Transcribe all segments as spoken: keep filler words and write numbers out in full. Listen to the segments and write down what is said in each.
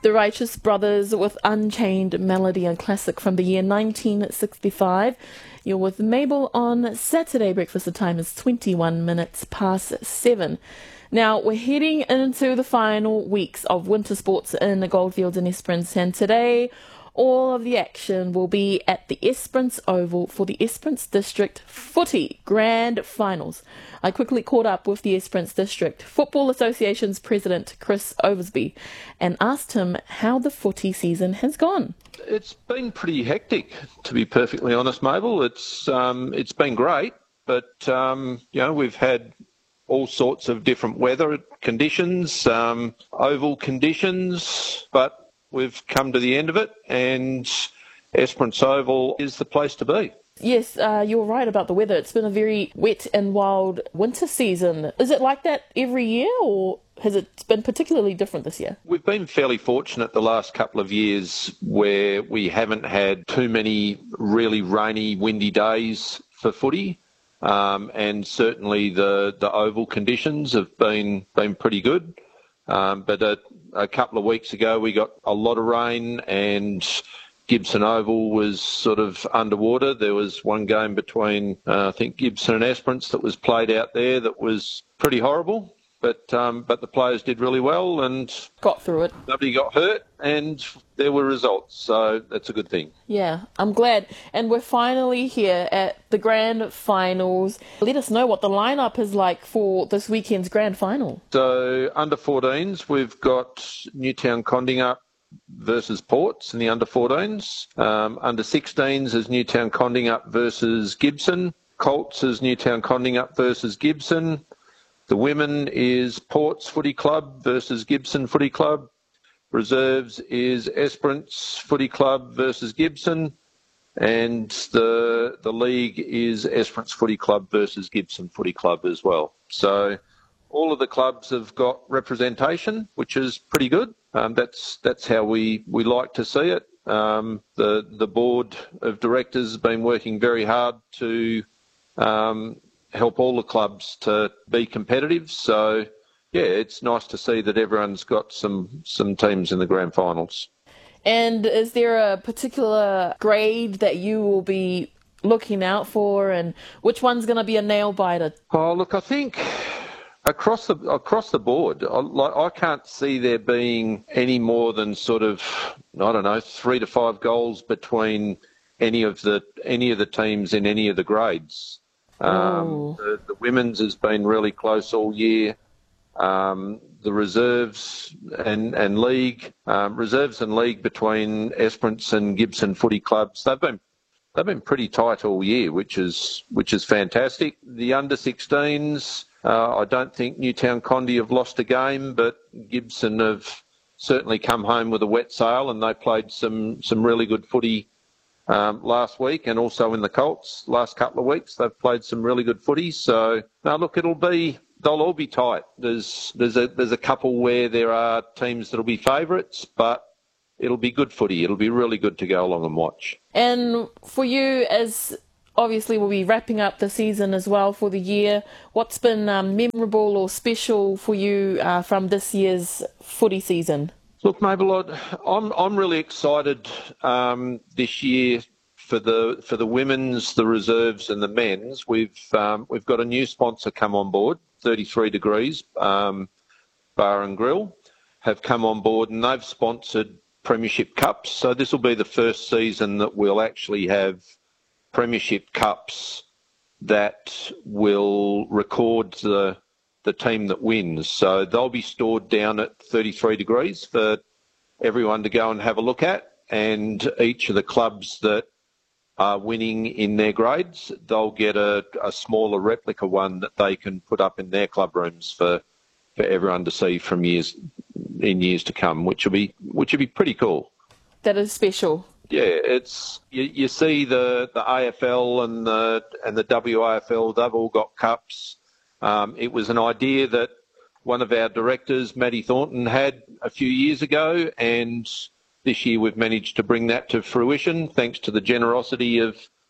The Righteous Brothers with Unchained Melody, a classic from the year nineteen sixty-five. You're with Mabel on Saturday Breakfast. The time is twenty-one minutes past seven. Now, we're heading into the final weeks of winter sports in the Goldfields and Esperance, and today all of the action will be at the Esperance Oval for the Esperance District Footy Grand Finals. I quickly caught up with the Esperance District Football Association's president, Chris Oversby, and asked him how the footy season has gone. It's been pretty hectic, to be perfectly honest, Mabel. It's um, it's been great, but um, you know, we've had all sorts of different weather conditions, um, oval conditions, but we've come to the end of it, and Esperance Oval is the place to be. Yes, uh, you're right about the weather. It's been a very wet and wild winter season. Is it like that every year, or has it been particularly different this year? We've been fairly fortunate the last couple of years where we haven't had too many really rainy, windy days for footy. Um, and certainly the, the oval conditions have been, been pretty good. Um, but a, a couple of weeks ago we got a lot of rain and Gibson Oval was sort of underwater. There was one game between, uh, I think, Gibson and Esperance that was played out there that was pretty horrible. But um, but the players did really well and got through it. Nobody got hurt and there were results. So that's a good thing. Yeah, I'm glad. And we're finally here at the Grand Finals. Let us know what the lineup is like for this weekend's Grand Final. So under fourteens, we've got Newtown Condingup versus Ports in the under fourteens. Um, under sixteens is Newtown Condingup versus Gibson. Colts is Newtown Condingup versus Gibson. The women is Ports Footy Club versus Gibson Footy Club. Reserves is Esperance Footy Club versus Gibson. And the the league is Esperance Footy Club versus Gibson Footy Club as well. So all of the clubs have got representation, which is pretty good. Um, that's that's how we, we like to see it. Um, the the board of directors has been working very hard to um, help all the clubs to be competitive. So, yeah, it's nice to see that everyone's got some, some teams in the grand finals. And is there a particular grade that you will be looking out for, and which one's going to be a nail biter? Oh, look, I think across the across the board, I, like, I can't see there being any more than sort of, I don't know, three to five goals between any of the any of the teams in any of the grades. Um, the, the women's has been really close all year. Um, the reserves and, and league, um, reserves and league between Esperance and Gibson Footy Clubs, they've been they've been pretty tight all year, which is which is fantastic. The under sixteens, uh, I don't think Newtown Condi have lost a game, but Gibson have certainly come home with a wet sail, and they played some some really good footy Um, last week, and also in the Colts last couple of weeks they've played some really good footy. So now look, it'll be they'll all be tight. There's there's a there's a couple where there are teams that'll be favourites, but it'll be good footy. It'll be really good to go along and watch. And for you, as obviously we'll be wrapping up the season as well for the year, what's been um, memorable or special for you uh, from this year's footy season? Look, Mabel, I'm I'm really excited um, this year for the for the women's, the reserves, and the men's. We've um, we've got a new sponsor come on board. thirty-three degrees um, Bar and Grill have come on board, and they've sponsored Premiership Cups. So this will be the first season that we'll actually have Premiership Cups that will record the the team that wins. So they'll be stored down at thirty-three degrees for everyone to go and have a look at, and each of the clubs that are winning in their grades, they'll get a, a smaller replica one that they can put up in their club rooms for, for everyone to see from years in years to come, which will be which will be pretty cool. That is special. Yeah, it's you, you see the, the A F L and the and the W A F L, they've all got cups. Um, it was an idea that one of our directors, Matty Thornton, had a few years ago, and this year we've managed to bring that to fruition thanks to the generosity of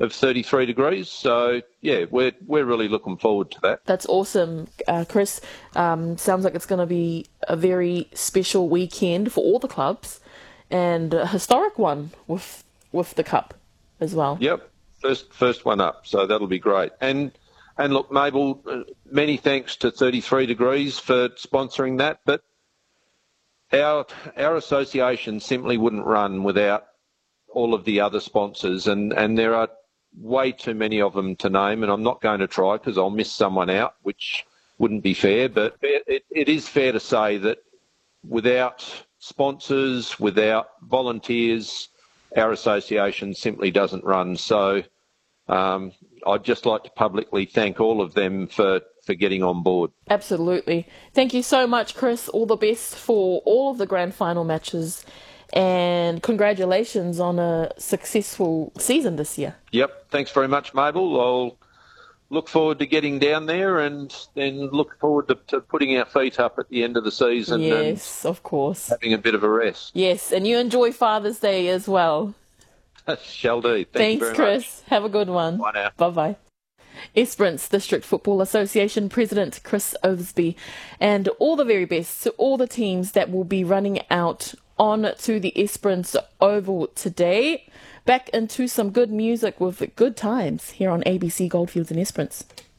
of thirty-three degrees. So, yeah, we're we're really looking forward to that. That's awesome, uh, Chris. Um, sounds like it's going to be a very special weekend for all the clubs and a historic one with with the Cup as well. Yep, first first one up. So that'll be great. And and look, Mabel, uh, many thanks to thirty-three degrees for sponsoring that. But our our association simply wouldn't run without all of the other sponsors, and, and there are way too many of them to name, and I'm not going to try because I'll miss someone out, which wouldn't be fair. But it, it is fair to say that without sponsors, without volunteers, our association simply doesn't run. So um, I'd just like to publicly thank all of them for, for getting on board. Absolutely. Thank you so much, Chris. All the best for all of the grand final matches. And congratulations on a successful season this year. Yep. Thanks very much, Mabel. I'll look forward to getting down there and then look forward to, to putting our feet up at the end of the season. Yes, and of course. Having a bit of a rest. Yes, and you enjoy Father's Day as well. Shall do. Thank Thanks, you very Chris. much. Have a good one. Bye now. Bye-bye. Esperance District Football Association President Chris Ovesby, and all the very best to all the teams that will be running out on to the Esperance Oval today. Back into some good music with good times here on A B C Goldfields and Esperance.